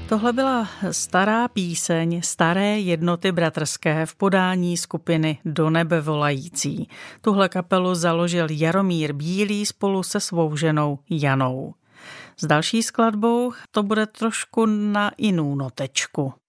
Tohle byla stará píseň Staré jednoty bratrské v podání skupiny Do nebe volající. Tuhle kapelu založil Jaromír Bílý spolu se svou ženou Janou. S další skladbou to bude trošku na jinou notečku.